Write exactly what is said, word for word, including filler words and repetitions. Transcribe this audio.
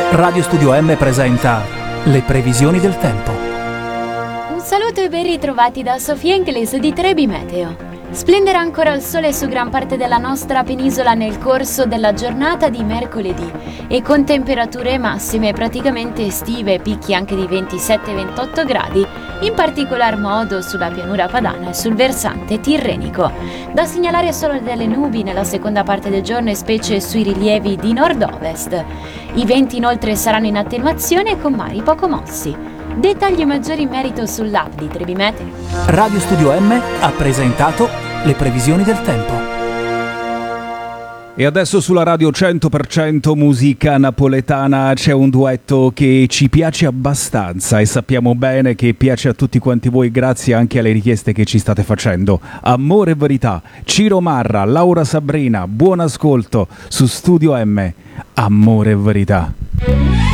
Radio Studio M presenta le previsioni del tempo. Un saluto e ben ritrovati da Sofia Inglese di Trebi Meteo. Splenderà ancora il sole su gran parte della nostra penisola nel corso della giornata di mercoledì e con temperature massime praticamente estive, picchi anche di ventisette ventotto gradi, in particolar modo sulla pianura padana e sul versante tirrenico. Da segnalare solo delle nubi nella seconda parte del giorno e specie sui rilievi di nord-ovest. I venti inoltre saranno in attenuazione con mari poco mossi. Dettagli maggiori in merito sull'app di Trebi Meteo. Radio Studio M ha presentato le previsioni del tempo. E adesso sulla radio cento per cento musica napoletana c'è un duetto che ci piace abbastanza e sappiamo bene che piace a tutti quanti voi grazie anche alle richieste che ci state facendo. Amore e verità, Ciro Marra, Laura Sabrina, buon ascolto su Studio M. Amore e verità.